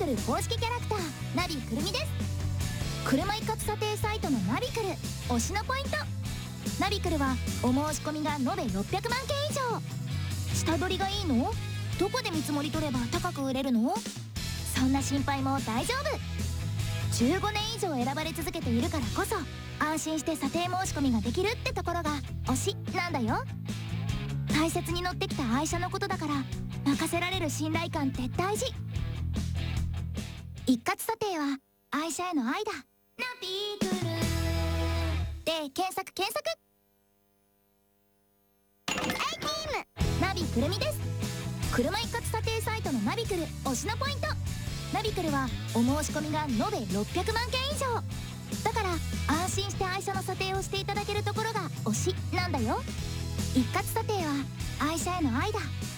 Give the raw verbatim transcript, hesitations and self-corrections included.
ル公式キャラクターナビくるみです。車一括査定サイトのナビクル推しのポイント。ナビクルはお申し込みが延べろっぴゃくまんけん以上。下取りがいいの？どこで見積もり取れば高く売れるの？そんな心配も大丈夫。じゅうごねん以上選ばれ続けているからこそ安心して査定申し込みができるってところが推しなんだよ。大切に乗ってきた愛車のことだから任せられる信頼感って大事。一括査定は愛車への愛だ。ナビクルで検索検索。ナビくるみです。車一括査定サイトのナビクル推しのポイント。ナビクルはお申し込みが延べろっぴゃくまんけん以上だから安心して愛車の査定をしていただけるところが推しなんだよ。一括査定は愛車への愛だ。